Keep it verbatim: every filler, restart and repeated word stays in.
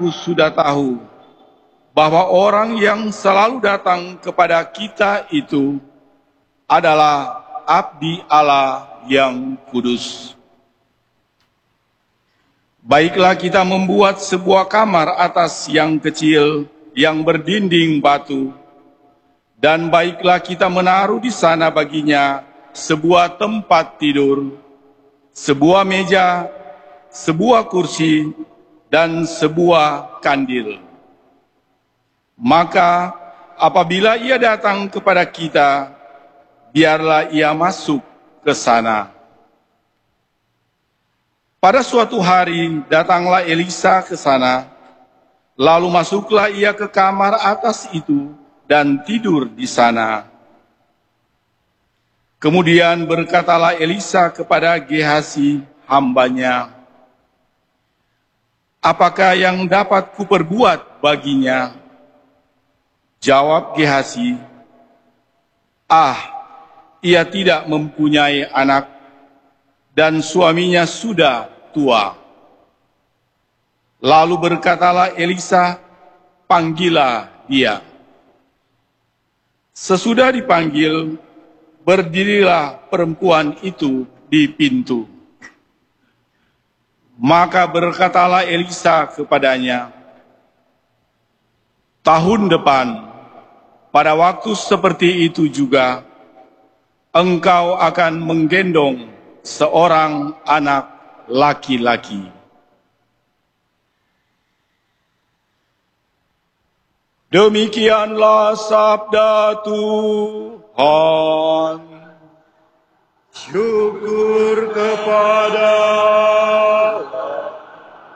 aku sudah tahu bahwa orang yang selalu datang kepada kita itu adalah abdi Allah yang kudus. Baiklah kita membuat sebuah kamar atas yang kecil yang berdinding batu, dan baiklah kita menaruh di sana baginya sebuah tempat tidur, sebuah meja, sebuah kursi, dan sebuah kandil. Maka apabila ia datang kepada kita, biarlah ia masuk ke sana. Pada suatu hari datanglah Elisa ke sana, lalu masuklah ia ke kamar atas itu dan tidur di sana. Kemudian berkatalah Elisa kepada Gehasi hambanya, "Apakah yang dapat kuperbuat baginya?" Jawab Gehasi, "Ah, ia tidak mempunyai anak, dan suaminya sudah tua." Lalu berkatalah Elisa, "Panggillah dia." Sesudah dipanggil, berdirilah perempuan itu di pintu. Maka berkatalah Elisa kepadanya, "Tahun depan, pada waktu seperti itu juga, engkau akan menggendong seorang anak laki-laki." Demikianlah sabda Tuhan. Syukur kepada